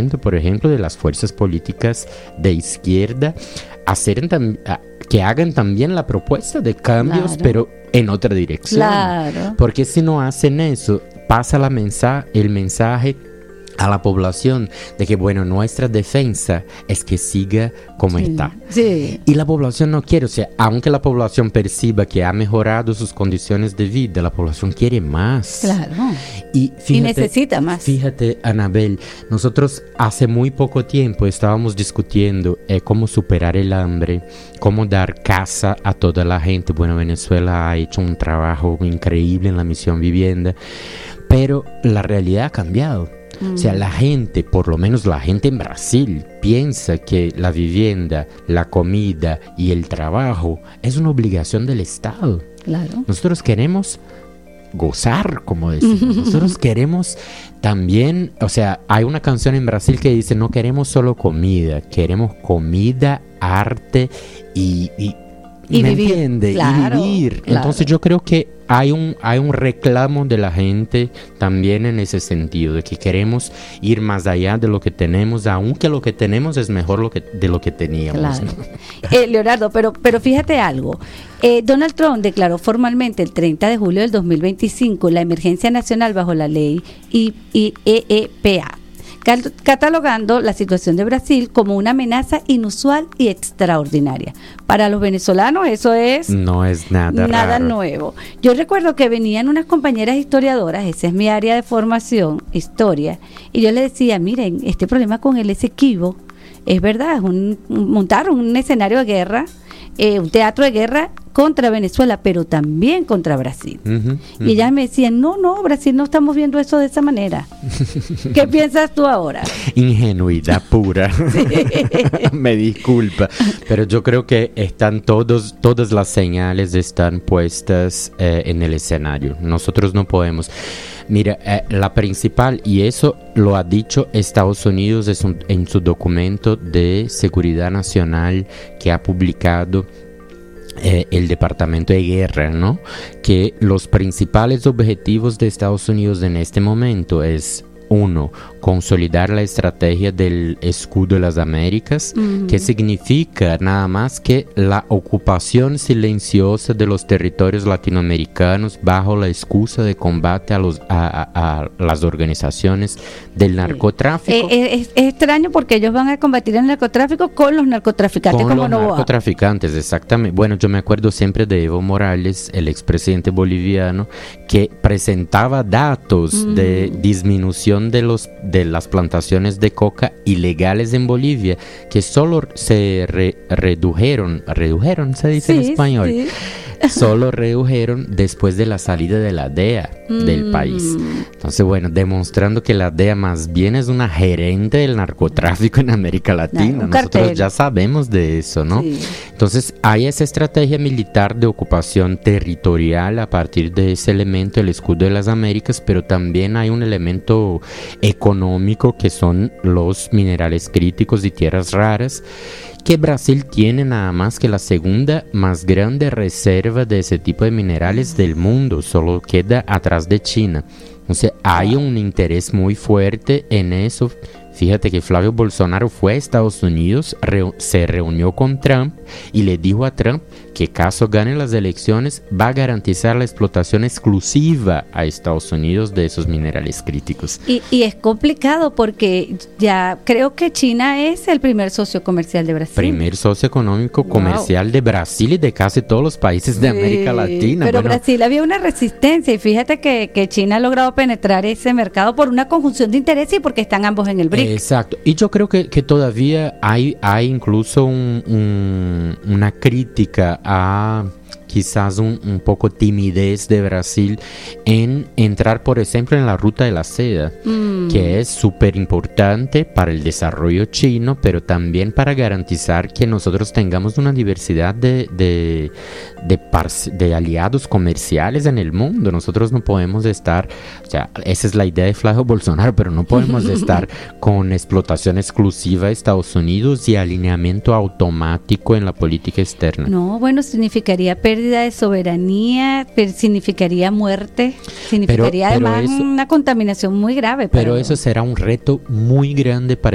momento, por ejemplo, de las fuerzas políticas de izquierda que hagan también la propuesta de cambios, Claro. pero en otra dirección. Claro. Porque si no hacen eso, pasa el mensaje a la población de que, bueno, nuestra defensa es que siga como está. Sí. Y la población no quiere, o sea, aunque la población perciba que ha mejorado sus condiciones de vida, la población quiere más. Claro. Y necesita más. Fíjate, Anabel, nosotros hace muy poco tiempo estábamos discutiendo cómo superar el hambre, cómo dar casa a toda la gente. Bueno, Venezuela ha hecho un trabajo increíble en la misión vivienda, pero la realidad ha cambiado. O sea, la gente, por lo menos la gente en Brasil, piensa que la vivienda, la comida y el trabajo es una obligación del Estado. Claro. Nosotros queremos gozar, como decimos. Nosotros queremos también, o sea, hay una canción en Brasil que dice, no queremos solo comida, queremos comida, arte y ¿me vivir. entiende? Claro, Y vivir. claro. Entonces yo creo que hay un reclamo de la gente también en ese sentido, de que queremos ir más allá de lo que tenemos, aunque lo que tenemos es mejor de lo que teníamos. Claro. ¿no? Leonardo, pero fíjate algo. Donald Trump declaró formalmente el 30 de julio del 2025 la emergencia nacional bajo la ley IEEPA, catalogando la situación de Brasil como una amenaza inusual y extraordinaria. Para los venezolanos eso es No es nada raro. nuevo. Yo recuerdo que venían unas compañeras historiadoras, esa es mi área de formación, historia, y yo les decía, miren, este problema con el Esequibo es verdad, montar un escenario de guerra, un teatro de guerra contra Venezuela, pero también contra Brasil. Y ellas me decían, no, Brasil no estamos viendo eso de esa manera. ¿Qué piensas tú ahora? Ingenuidad pura. Me disculpa, pero yo creo que todas las señales están puestas en el escenario. Nosotros no podemos. Mira, la principal, y eso lo ha dicho Estados Unidos en su documento de seguridad nacional que ha publicado el Departamento de Guerra, ¿no? Que los principales objetivos de Estados Unidos en este momento es, uno, consolidar la estrategia del escudo de las Américas, que significa nada más que la ocupación silenciosa de los territorios latinoamericanos bajo la excusa de combate a las organizaciones del narcotráfico. Es extraño porque ellos van a combatir el narcotráfico con los narcotraficantes. Con como los Novoa. narcotraficantes, exactamente. Bueno, yo me acuerdo siempre de Evo Morales, el expresidente boliviano, que presentaba datos de disminución de las plantaciones de coca ilegales en Bolivia, que solo se redujeron, se dice en español, sí. Solo redujeron después de la salida de la DEA del país. Entonces, bueno, demostrando que la DEA más bien es una gerente del narcotráfico en América Latina. Un Nosotros cartel. ya sabemos de eso, ¿no? Sí. Entonces, hay esa estrategia militar de ocupación territorial a partir de ese elemento, el escudo de las Américas, pero también hay un elemento económico que son los minerales críticos y tierras raras, que Brasil tiene nada más que la segunda más grande reserva de ese tipo de minerales del mundo, solo queda atrás de China. Entonces hay un interés muy fuerte en eso. Fíjate que Flavio Bolsonaro fue a Estados Unidos, se reunió con Trump y le dijo a Trump que caso gane las elecciones va a garantizar la explotación exclusiva a Estados Unidos de esos minerales críticos. Y es complicado porque ya creo que China es el primer socio comercial de Brasil. Primer socio económico comercial de Brasil y de casi todos los países de América Latina. Pero bueno, Brasil había una resistencia y fíjate que China ha logrado penetrar ese mercado por una conjunción de intereses y porque están ambos en el BRIC. Exacto, y yo creo que todavía hay incluso una crítica a quizás un poco timidez de Brasil en entrar, por ejemplo, en la ruta de la seda, que es súper importante para el desarrollo chino, pero también para garantizar que nosotros tengamos una diversidad de aliados comerciales en el mundo. Nosotros no podemos estar, o sea, esa es la idea de Flavio Bolsonaro, pero no podemos estar con explotación exclusiva de Estados Unidos y alineamiento automático en la política externa. No, bueno, significaría pérdida de soberanía, significaría muerte, significaría pero además eso, una contaminación muy grave. Pero eso será un reto muy grande para